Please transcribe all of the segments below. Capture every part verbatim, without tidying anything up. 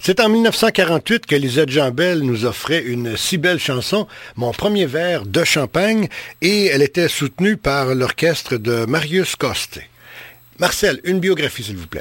C'est en mille neuf cent quarante-huit que Lisette Jambel nous offrait une si belle chanson, Mon premier verre de champagne, et elle était soutenue par l'orchestre de Marius Costé. Marcel, une biographie, s'il vous plaît.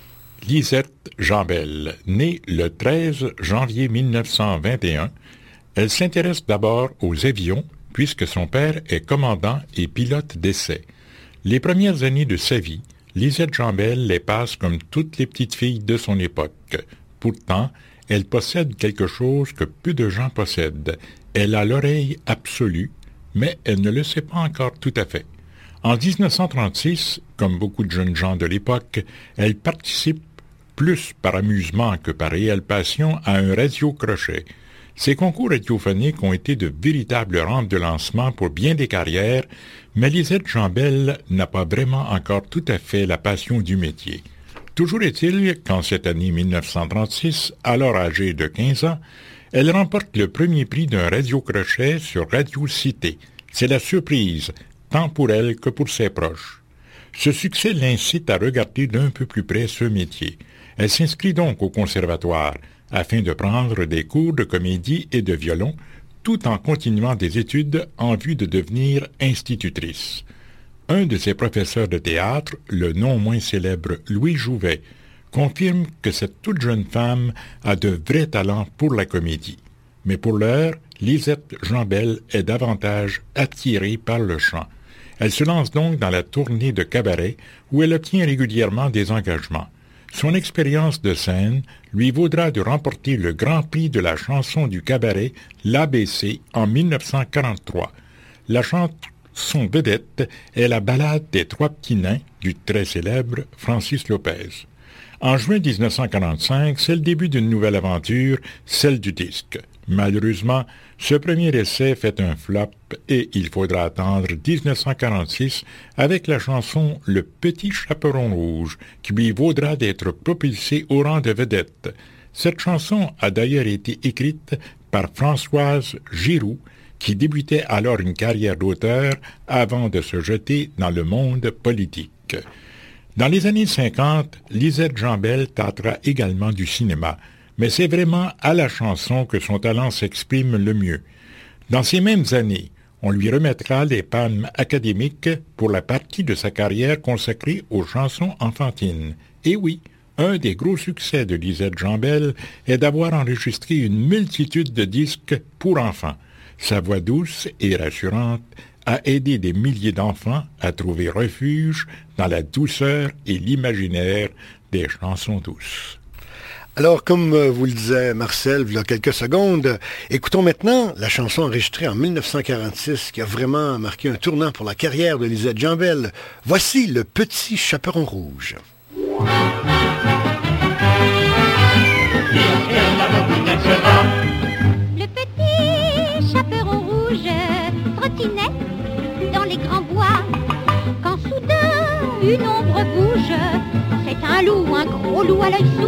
Lisette Jambel, née le treize janvier mille neuf cent vingt et un, elle s'intéresse d'abord aux avions, puisque son père est commandant et pilote d'essai. Les premières années de sa vie, Lisette Jambel les passe comme toutes les petites filles de son époque. Pourtant, elle possède quelque chose que peu de gens possèdent. Elle a l'oreille absolue, mais elle ne le sait pas encore tout à fait. En dix-neuf cent trente-six, comme beaucoup de jeunes gens de l'époque, elle participe plus par amusement que par réelle passion à un radio-crochet. Ces concours radiophoniques ont été de véritables rampes de lancement pour bien des carrières, mais Lisette Jambel n'a pas vraiment encore tout à fait la passion du métier. Toujours est-il qu'en cette année mille neuf cent trente-six, alors âgée de quinze ans, elle remporte le premier prix d'un radio-crochet sur Radio Cité. C'est la surprise, tant pour elle que pour ses proches. Ce succès l'incite à regarder d'un peu plus près ce métier. Elle s'inscrit donc au conservatoire, afin de prendre des cours de comédie et de violon, tout en continuant des études en vue de devenir institutrice. Un de ses professeurs de théâtre, le non moins célèbre Louis Jouvet, confirme que cette toute jeune femme a de vrais talents pour la comédie. Mais pour l'heure, Lisette Jambel est davantage attirée par le chant. Elle se lance donc dans la tournée de cabaret où elle obtient régulièrement des engagements. Son expérience de scène lui vaudra de remporter le Grand Prix de la chanson du cabaret, l'A B C, en mille neuf cent quarante-trois. La chanson vedette est la ballade des Trois petits nains du très célèbre Francis Lopez. En juin dix-neuf cent quarante-cinq, c'est le début d'une nouvelle aventure, celle du disque. Malheureusement, ce premier essai fait un flop et il faudra attendre dix-neuf cent quarante-six avec la chanson « Le petit chaperon rouge » qui lui vaudra d'être propulsée au rang de vedette. Cette chanson a d'ailleurs été écrite par Françoise Giroux qui débutait alors une carrière d'auteur avant de se jeter dans le monde politique. Dans les années cinquante, Lisette Jambel tâtera également du cinéma, mais c'est vraiment à la chanson que son talent s'exprime le mieux. Dans ces mêmes années, on lui remettra les palmes académiques pour la partie de sa carrière consacrée aux chansons enfantines. Et oui, un des gros succès de Lisette Jambel est d'avoir enregistré une multitude de disques pour enfants. Sa voix douce et rassurante a aidé des milliers d'enfants à trouver refuge dans la douceur et l'imaginaire des chansons douces. Alors, comme vous le disait Marcel il y a quelques secondes, écoutons maintenant la chanson enregistrée en mille neuf cent quarante-six qui a vraiment marqué un tournant pour la carrière de Lisette Jambel. Voici Le petit chaperon rouge. Le petit chaperon rouge trottinait dans les grands bois quand soudain une ombre bouge. C'est un loup, un gros loup à l'œil sourd